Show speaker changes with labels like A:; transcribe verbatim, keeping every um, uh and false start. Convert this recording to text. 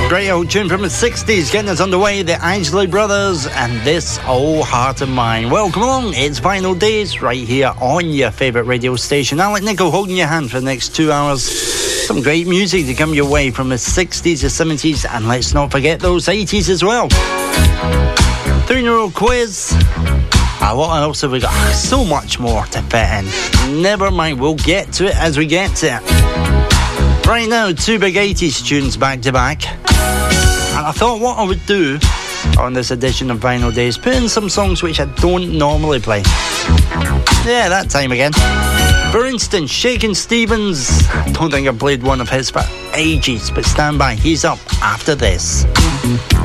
A: Great old tune from the sixties, getting us underway, the Isley Brothers and This Old Heart of Mine. Well, come along, it's Vinyl Days right here on your favourite radio station. Alec Nichol holding your hand for the next two hours. Some great music to come your way from the sixties, the seventies, and let's not forget those eighties as well. Three-in-a-row quiz. Uh, what else have we got? So much more to fit in. Never mind, we'll get to it as we get to it. Right now, two big eighties tunes back to back. And I thought what I would do on this edition of Vinyl Days, put in some songs which I don't normally play. Yeah, that time again. For instance, Shakin' Stevens. I don't think I've played one of his for ages, but stand by, he's up after this.